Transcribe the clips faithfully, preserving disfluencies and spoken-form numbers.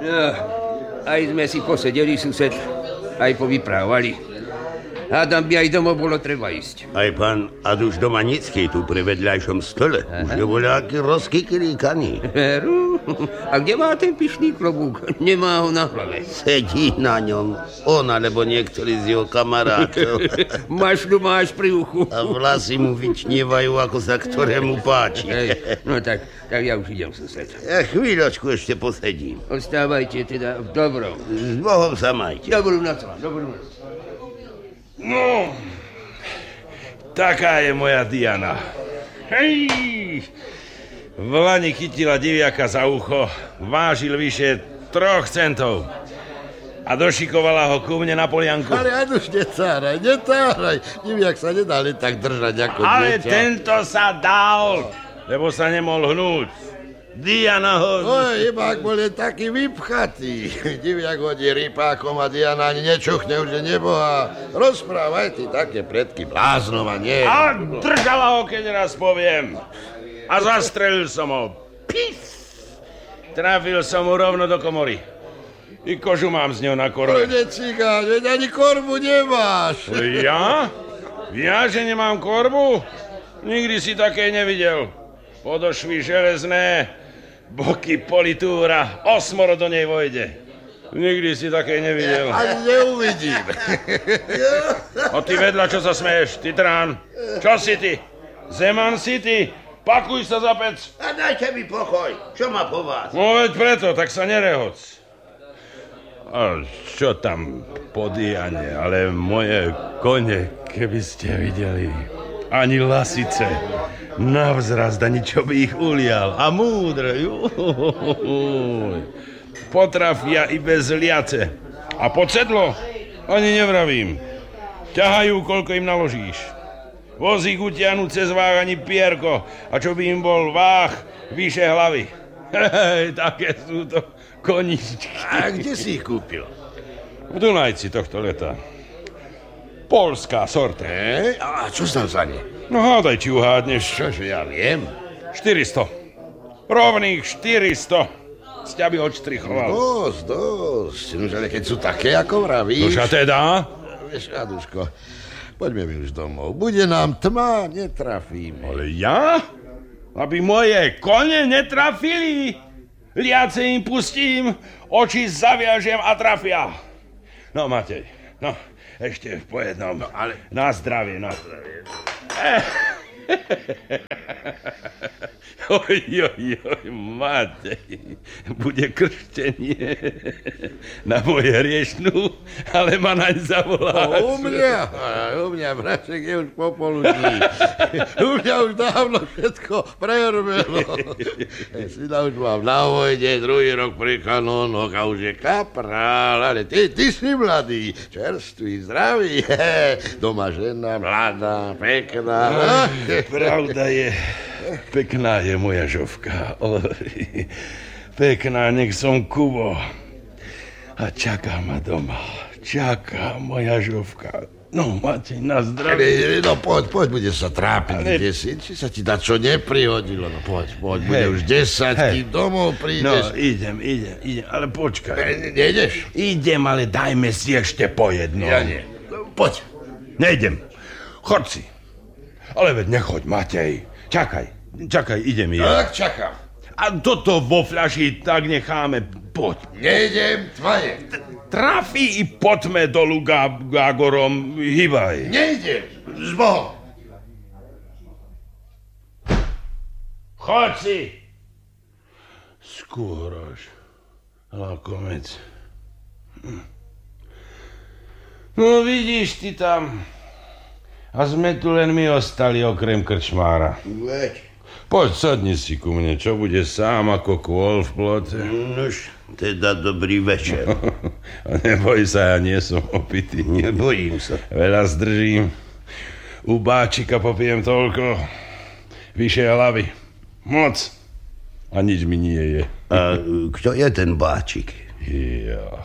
No, aj sme si posedeli, sused, aj povyprávali. Hádam by aj domov bolo treba ísť. Aj pán Aduš Domanický tu pri vedľajšom stole. Aha. Už je voľaký rozkykrikaný. Veru? A kde má ten pyšný klobúk? Nemá ho na hlave. Sedí na ňom. On alebo niektorý z jeho kamarátov. Mašľu máš pri uchu. A vlasy mu vyčnievajú, ako sa ktorému páči. Hej, no tak, tak ja už idem, sused. Ja chvíľočku ešte posedím. Ostávajte teda v dobrom. S Bohom sa majte. Dobrú noc vám, dobrú noc. No, taká je moja Diana. Hej! V lani chytila diviaka za ucho, vážil vyše troch centov a došikovala ho ku mne na polianku. Ale Aduš, netáraj, netáraj. Diviak sa nedá len tak držať ako dieťa. Ale tento sa dal, lebo sa nemohol hnúť. Diana ho... Oj, iba ak bol je taký vypchatý. Diviak hodí rýpákom a Diana ani nečuchne, už je neboha. Rozprávaj ty také predky bláznom a nie. A držala ho, keď raz poviem. A zastrelil som ho. Pif! Trafil som mu rovno do komory. I kožu mám z ňou na korbe. Ode cigáň, veď ani korbu nemáš. Ja? Ja, že nemám korbu? Nikdy si také nevidel. Podošvy železné, boky politúra, osmoro do nej vojde. Nikdy si také nevidel. Ani neuvidím. A ty vedľa, čo sa smeješ, ty trán? Čo si ty? Zeman si ty? Pakuj sa za pec. A dajte mi pokoj. Čo má po vás? No veď preto, tak sa nerehoc. A čo tam po Diane, ale moje kone, keby ste videli. Ani lasice. Navzrast, ani čo by ich ulial. A múdre. Juhuhuhuj. Potrafia i bez liace. A pod sedlo? Ani nevravím. Ťahajú, koľko im naložíš. Vozík utiahnu cez váh ani pierko. A čo by im bol váh, vyše hlavy. Hej, také sú to koničky. A kde si ich kúpil? V Dunajci tohto leta. Polská sorta. Hej, a čo tam za ne? No hádaj, či uhádneš. Čože ja viem? štyristo. Rovných štyristo. Z ťa by odštrichoval. Dosť, dosť. Nož, ale keď sú také, ako vravíš... Nož a teda? Vieš, Aduško, poďme mi už domov. Bude nám tma, netrafíme. Ale ja? Aby moje kone netrafili? Liace im pustím, oči zaviažem a trafia. No, Matej, no, ešte po jednom. No, ale... Na zdravie, na zdravie. Eh. Oj, oj, oj, Matej, bude krštenie na moje hriešnú, ale ma naň zavoláš. U mňa, u mňa, braček, je už popoludní. U mňa už dávno všetko prerbelo. Syna už mám na vojde, druhý rok pri kanónoch a už je kaprál, ale ty, ty si mladý, čerstvý, zdravý, doma žena, mladá, pekná. Pravda je, pekná je moja žovka. Oj, pekná, nech som Kubo. A čaká ma doma. Čaká moja žovka. No, Matej, na zdravie. No, poď, poď, bude sa trápiť, ale... kde si. Či sa ti dá čo neprihodilo. No, poď, poď, bude hej, už desať, kým domov prídeš. No, idem, idem, idem, ale počkaj. Ne, nejdeš? Idem, ale dajme si ešte po jednom. Ja nie. Poď. Nejdem. Choď si. Ale veď nechoď, Matej. Čakaj, čakaj, idem ja. No, tak čakám. A toto vo fľaši tak necháme. Poď. Nejdem, tmaje. Trafi i potme dolu Gágorom. Hýbaj. Nejdem. S Bohom. Choď si. Skôraš. Lakomec. Hm. No vidíš ty tam... A sme tu len my ostali okrem krčmára. Veď. Poď, sadni si ku mne, čo bude sám ako kôl v plote. Nož, teda dobrý večer. Neboj sa, ja nie som opitý. Nebojím sa. Veľa zdržím. U báčika popijem toľko. Vyššie hlavy. Moc. A nič mi nie je. A kto je ten báčik? Ja,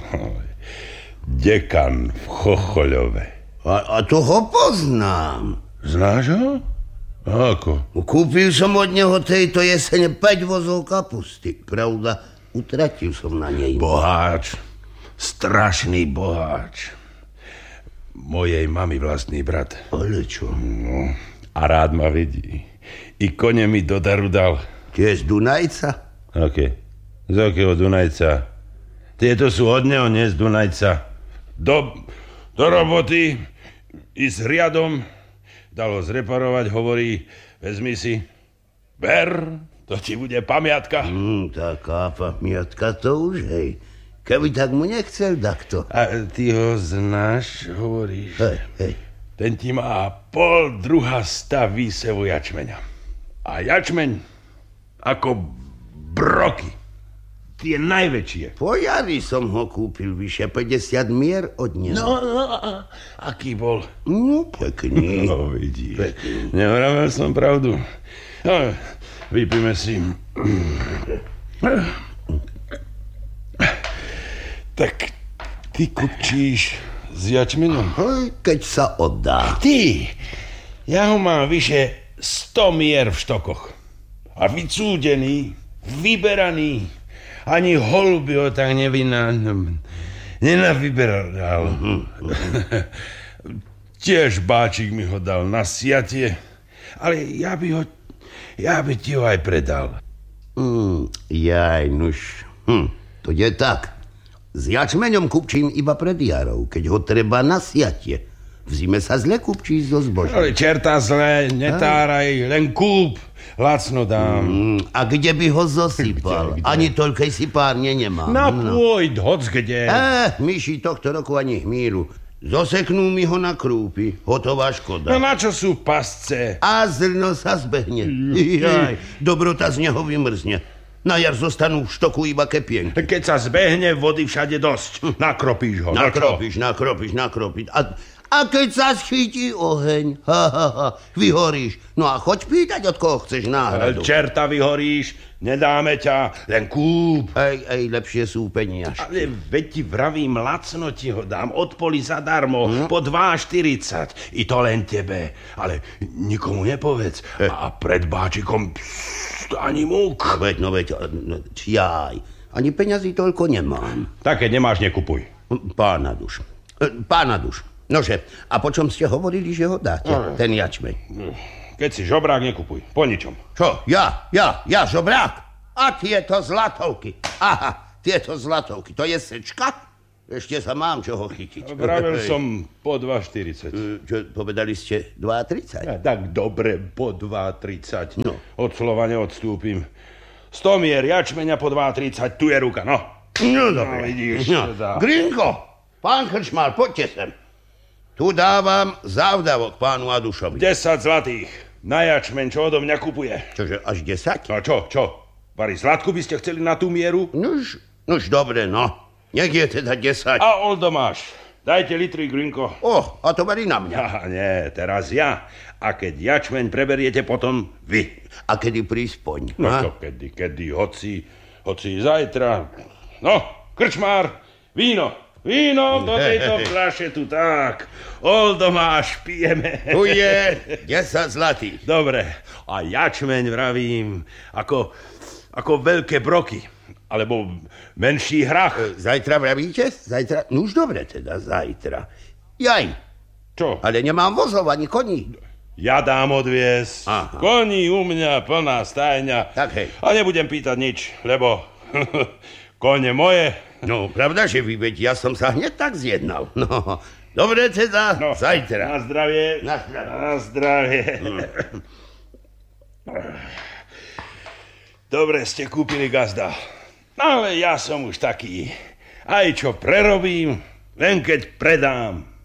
dekan v Chochoľove. A, a to ho poznám. Znáš ho? A ako? Kúpil som od neho tejto jesene päť vozov kapusty. Pravda, Utratil som na nej. Boháč. Strašný boháč. Mojej mamy vlastný brat. Ale čo? No, a rád ma vidí. I kone mi do daru dal. Tiež Dunajca? Aké? Z akého Dunajca? Tieto sú od neho, nie z Dunajca. Do, do roboty i s riadom dalo zreparovať, hovorí, vezmi si, ber, to ti bude pamiatka. Mm, taká pamiatka to už, hej. Keby tak mu nechcel, takto. A ty ho znáš, hovoríš? Hej, hej. Ten ti má pol druha sta výsevu jačmeňa. A jačmeň ako broky. Tie najväčšie. Po jari som ho kúpil, vyše päťdesiat mier od neho. No, no, a aký bol? No, pekný. No, vidíš. Pekný. Nehovoril som pravdu. No, vypíme si. Tak ty kupčíš s jačmenom? Hej, keď sa oddá. Ty, ja ho mám vyše sto mier v štokoch. A vycúdený, vyberaný. Ani holuby ho tak neviná... nenavyberal. Tiež báčik mi ho dal na siatie, ale ja by ho... ja by ti ho aj predal. Mm, jaj, nuž. Hm, to je tak. S jačmeňom kupčím iba pred jarou, keď ho treba na siatie. V zime sa zle kupčí zo zbožia. Ale čerta zle, netáraj, len kúp. Lacno dám. Mm, a kde by ho zosypal? Kde, kde? Ani toľkej sypárne nemám. Na pôjď, hoc kde. Eh, myši tohto roku ani hmíru. Zoseknú mi ho na krúpy. Hotová škoda. No na čo sú pasce? A zrno sa zbehne. Jaj, dobrota z neho vymrzne. Na jar zostanú v štoku iba kepienky. Keď sa zbehne, vody všade dosť. Nakropíš ho. Nakropíš, nakropíš, nakropíš. A, a keď sa schytí oheň, ha, ha, ha, vyhoríš. No a choď pýtať, od koho chceš náhradu. Čerta vyhoríš, nedáme ťa, len kúp. Ej, ej, lepšie sú peniažky. Ale veď ti vravím, lacno ti ho dám, od poli zadarmo, hm? po dva štyridsať. I to len tebe, ale nikomu nepovedz. Eh. A pred báčikom pst, ani múk. No veď, no veď, no, jaj, ani peňazí toľko nemám. Tak keď nemáš, nekupuj. Pána duš, pána duš. Nože, a po čom ste hovorili, že ho dáte, No. ten jačmeň? Keď si žobrák, nekupuj, po ničom. Čo, ja, ja, ja, žobrák? A tieto zlatovky, aha, tieto zlatovky, to je sečka? Ešte sa mám čoho chytiť. Vravel som po dva štyridsať. Čo, povedali ste dva tridsať? Ja, tak dobre, po dva tridsať. No. Od slova neodstúpim. sto mier jačmeňa po dva tridsať, tu je ruka, no. No, No, dobre. vidíš, No. teda. Grinko, pán Krčmár, poďte sem. Tu dávam závdavok pánu Adušovi. desať zlatých. Na jačmeň, čo odo mňa kupuje. Čože, až desať? No čo, čo? Pari zlatku by ste chceli na tú mieru? Nuž, nuž, dobre, no. Nech je teda desať. A Oldo máš. Dajte litri, Grinko. O, a to verí na mňa. Aha, nie, teraz ja. A keď jačmeň preberiete, potom vy. A kedy príspoň? No ha? čo, kedy, kedy, hoci, hoci zajtra. No, Krčmár, víno. Víno do tejto fľaše tu, tak. Oldo máš, pijeme. Tu je desať zlatých. Dobre, a jačmeň vravím, ako, ako veľké broky. Alebo menší hrach. Zajtra vravíte? Zajtra? No už dobre teda, zajtra. Jaj, Čo? ale nemám vozov ani koní. Ja dám odviesť. Aha. Koní u mňa, plná stajňa. Tak hej. A nebudem pýtať nič, lebo kone moje. No, pravda, že vy, veď ja som sa hneď tak zjednal. No, dobre teda, No, zajtra. Na zdravie. Na zdravie. Na zdravie. Dobre ste kúpili, gazda. Ale ja som už taký. Aj čo prerobím, len keď predám.